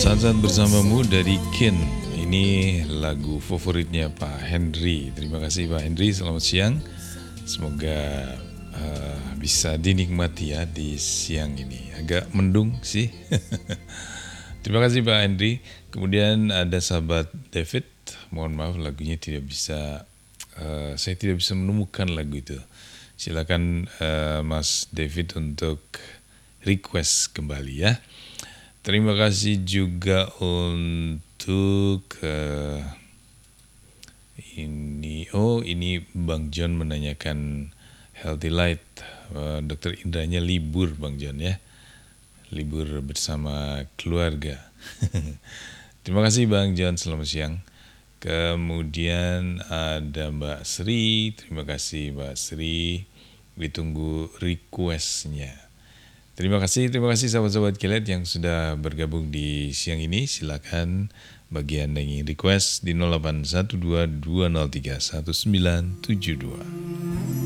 Saat-saat bersamamu dari Ken. Ini lagu favoritnya Pak Henry. Terima kasih Pak Henry, selamat siang. Semoga bisa dinikmati ya di siang ini. Agak mendung sih. Terima kasih Pak Henry. Kemudian ada sahabat David. Mohon maaf lagunya tidak bisa, saya tidak bisa menemukan lagu itu. Silakan Mas David untuk request kembali ya. Terima kasih juga untuk ini Bang John menanyakan Healthy Light. Dokter Indranya libur Bang John ya, libur bersama keluarga. Terima kasih Bang John, selamat siang. Kemudian ada Mbak Sri, terima kasih Mbak Sri, ditunggu requestnya. Terima kasih sahabat-sahabat Kilat yang sudah bergabung di siang ini. Silakan bagi Anda yang ingin request di 0812-203-1972.